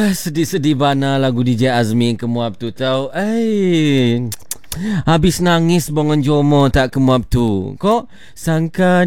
Sedih-sedih bana lagu DJ Azmi kemuap tu tau. Habis nangis bangun jomo tak kemuap tu. Kok sangka